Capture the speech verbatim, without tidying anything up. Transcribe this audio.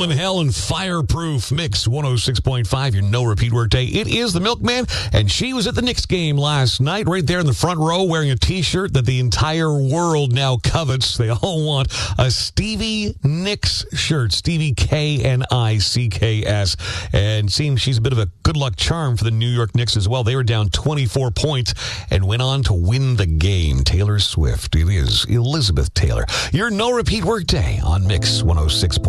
Home and Hell and Fireproof Mix one oh six point five, your no repeat workday. It is the Milkman, and she was at the Knicks game last night, right there in the front row, wearing a T-shirt that the entire world now covets. They all want a Stevie Nicks shirt, Stevie K N I C K S, and seems she's a bit of a good luck charm for the New York Knicks as well. They were down twenty-four points and went on to win the game. Taylor Swift. It is Elizabeth Taylor. Your no repeat workday on Mix one oh six point five.